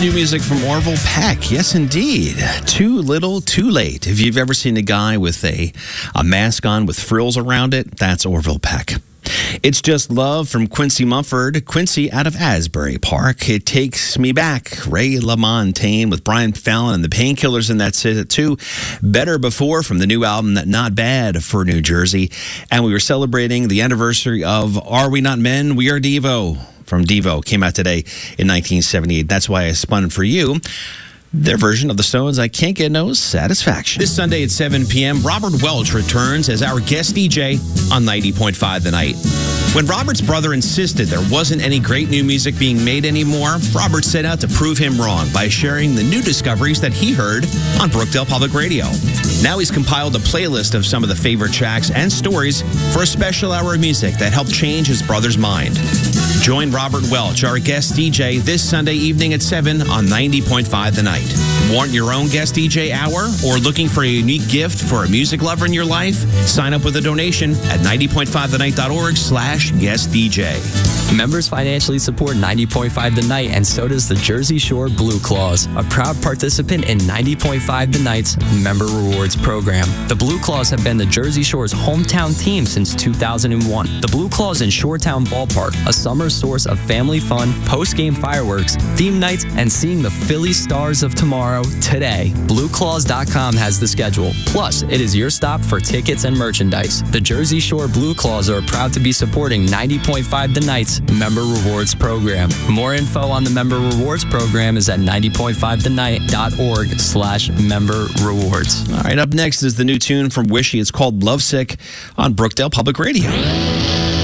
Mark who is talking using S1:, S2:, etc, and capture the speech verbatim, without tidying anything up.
S1: New music from Orville Peck. Yes, indeed. Too Little, Too Late. If you've ever seen a guy with a, a mask on with frills around it, that's Orville Peck. It's Just Love from Quincy Mumford. Quincy out of Asbury Park. It Takes Me Back. Ray LaMontagne with Brian Fallon and the Painkillers, and that's it too. Better Before from the new album Not Bad for New Jersey. And we were celebrating the anniversary of Are We Not Men? We Are Devo from Devo. Came out today in nineteen seventy-eight. That's why I spun for you their version of the Stones' I Can't Get No Satisfaction. This Sunday at seven p.m., Robert Welch returns as our guest D J on ninety point five The Night. When Robert's brother insisted there wasn't any great new music being made anymore, Robert set out to prove him wrong by sharing the new discoveries that he heard on Brookdale Public Radio. Now he's compiled a playlist of some of the favorite tracks and stories for a special hour of music that helped change his brother's mind. Join Robert Welch, our guest D J, this Sunday evening at seven on ninety point five The Night. Want your own guest D J hour or looking for a unique gift for a music lover in your life? Sign up with a donation at ninety point five the night dot org slash guest D J.
S2: Members financially support ninety point five The Night, and so does the Jersey Shore Blue Claws, a proud participant in ninety point five The Night's Member Rewards program. The Blue Claws have been the Jersey Shore's hometown team since two thousand one. The Blue Claws in Shoretown Ballpark, a summer source of family fun, post-game fireworks, theme nights, and seeing the Philly Stars of tomorrow today. blue claws dot com has the schedule. Plus, it is your stop for tickets and merchandise. The Jersey Shore Blue Claws are proud to be supporting ninety point five The Night's Member Rewards program. More info on the Member Rewards program is at ninety point five the night dot org slash member rewards.
S1: All right, up next is the new tune from Wishy. It's called Lovesick on Brookdale Public Radio.